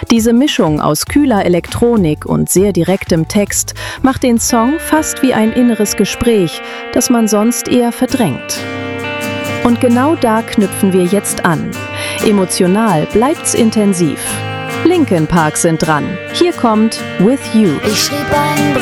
Diese Mischung aus kühler Elektronik und sehr direktem Text macht den Song fast wie ein inneres Gespräch, das man sonst eher verdrängt. Und genau da knüpfen wir jetzt an. Emotional bleibt's intensiv. Linkin Park sind dran. Hier kommt With You. Ich schrieb einen